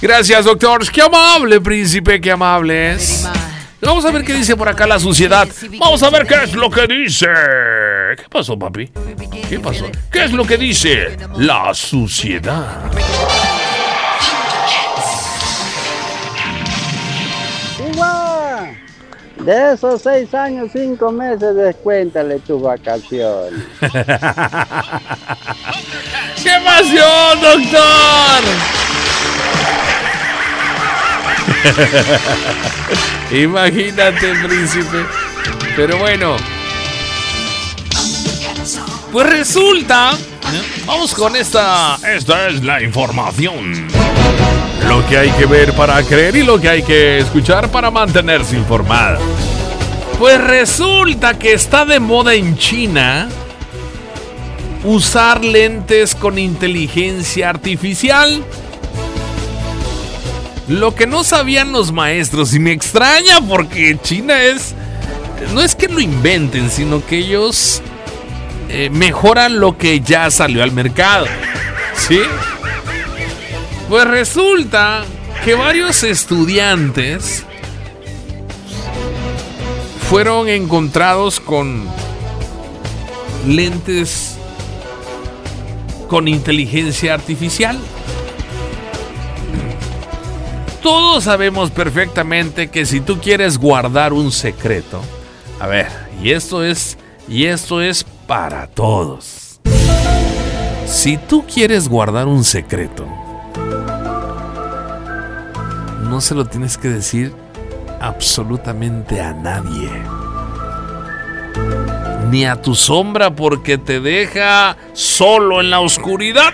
Gracias, doctor. Qué amable, príncipe, qué amable es. Vamos a ver qué dice por acá la suciedad. Vamos a ver qué es lo que dice. ¿Qué pasó, papi? ¿Qué pasó? ¿Qué es lo que dice la suciedad? Igual, de esos 6 años, 5 meses, descuéntale tus vacaciones. ¡Qué pasión, doctor! Imagínate, príncipe. Pero bueno, pues resulta, vamos con esta es la información. Lo que hay que ver para creer y lo que hay que escuchar para mantenerse informado. Pues resulta que está de moda en China usar lentes con inteligencia artificial. Lo que no sabían los maestros, y me extraña porque China no es que lo inventen, sino que ellos mejoran lo que ya salió al mercado, ¿sí? Pues resulta que varios estudiantes fueron encontrados con lentes con inteligencia artificial. Todos sabemos perfectamente que si tú quieres guardar un secreto, a ver, y esto es para todos. Si tú quieres guardar un secreto, no se lo tienes que decir absolutamente a nadie. Ni a tu sombra, porque te deja solo en la oscuridad.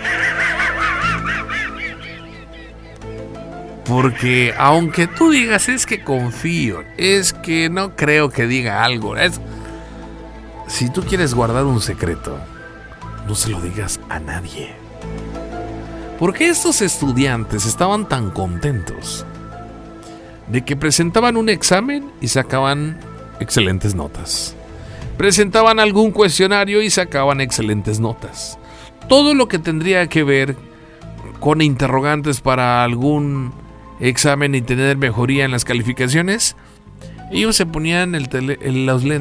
Porque aunque tú digas, es que confío, es que no creo que diga algo, si tú quieres guardar un secreto, no se lo digas a nadie. Porque estos estudiantes estaban tan contentos de que presentaban un examen y sacaban excelentes notas. Presentaban algún cuestionario y sacaban excelentes notas. Todo lo que tendría que ver con interrogantes para algún examen y tener mejoría en las calificaciones, ellos se ponían los lentes